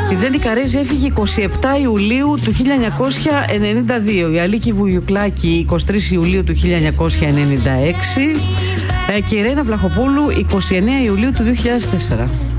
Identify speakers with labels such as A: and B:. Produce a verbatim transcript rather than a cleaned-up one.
A: Η Τζέννη Καρέζη έφυγε εικοστή εβδόμη Ιουλίου του χίλια εννιακόσια ενενήντα δύο. Η Αλίκη Βουγιουκλάκη εικοστή τρίτη Ιουλίου του χίλια εννιακόσια ενενήντα έξι. Και η Ρένα Βλαχοπούλου εικοστή ενάτη Ιουλίου του δύο χιλιάδες τέσσερα.